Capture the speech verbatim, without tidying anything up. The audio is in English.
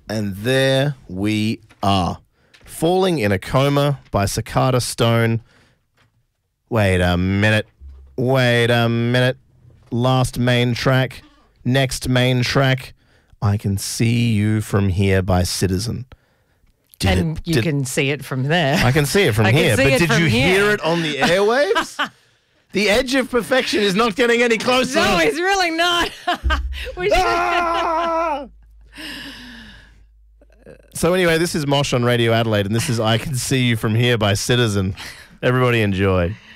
And there we are. Falling in a Coma by Cicada Stone. Wait a minute. Wait a minute. Last main track. Next main track. I Can See You From Here by Citizen. Did and it, you did, can see it from there. I can see it from I can here. see But it did from you here. hear it on the airwaves? The edge of perfection is not getting any closer. No, he's really not. we should... Ah! So anyway, this is Mosh on Radio Adelaide, and this is I Can See You From Here by Citizen. Everybody enjoy.